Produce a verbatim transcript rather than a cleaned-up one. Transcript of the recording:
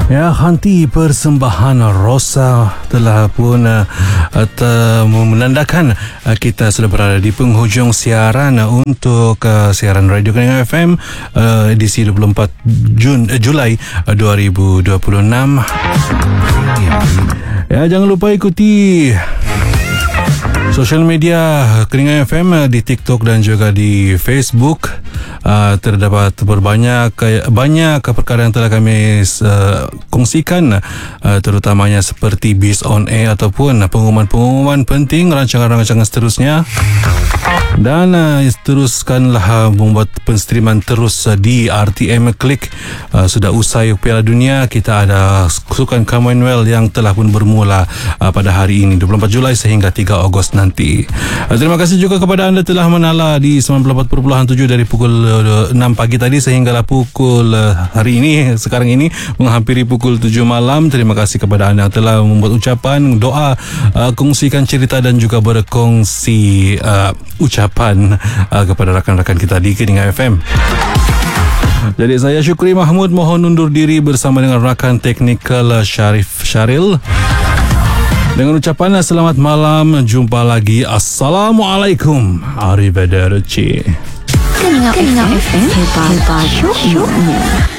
Ya, hanti persembahan Rosa telah pun uh, uh, menandakan uh, kita sudah berada di penghujung siaran uh, untuk uh, siaran Radio Keningan F M uh, edisi dua puluh empat Jun, uh, Julai uh, dua ribu dua puluh enam. Ya, jangan lupa ikuti sosial media Keningan F M di TikTok dan juga di Facebook. Uh, terdapat berbanyak banyak perkara yang telah kami uh, kongsikan, uh, terutamanya seperti Biz on Air ataupun pengumuman-pengumuman penting, rancangan-rancangan seterusnya. Dan uh, teruskanlah uh, membuat penstreaman terus uh, di R T M Klik. Uh, sudah usai Piala Dunia, kita ada Sukan Commonwealth yang telah pun bermula uh, pada hari ini dua puluh empat Julai sehingga tiga Ogos nanti. Uh, terima kasih juga kepada anda telah menala di sembilan puluh empat perpuluhan tujuh dari pukul uh, enam pagi tadi sehinggalah pukul uh, hari ini sekarang ini menghampiri pukul tujuh malam. Terima kasih kepada anda yang telah membuat ucapan, doa, uh, kongsikan cerita dan juga berkongsi uh, ucapan uh, kepada rakan-rakan kita di Keningan F M. Jadi saya Syukri Mahmud mohon undur diri bersama dengan rakan teknikal Syarif Syaril dengan ucapan selamat malam, jumpa lagi, Assalamualaikum, Arrivederci. Keningan F M, hebat syuknya.